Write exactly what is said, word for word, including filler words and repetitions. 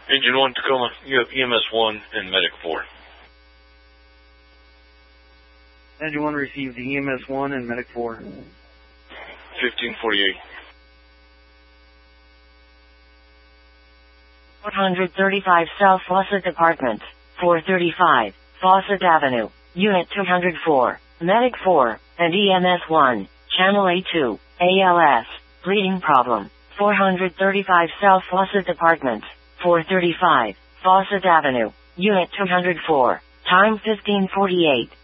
Engine one, Tacoma, you have E M S one and Medic four. Engine one received the E M S one and Medic four. fifteen forty-eight. four thirty-five South Fawcett Apartments, four thirty-five, Fawcett Avenue, Unit two hundred four, Medic four, and E M S one, Channel A two, A L S, bleeding problem, four thirty-five South Fawcett Apartments, four thirty-five, Fawcett Avenue, Unit two hundred four, time fifteen forty-eight.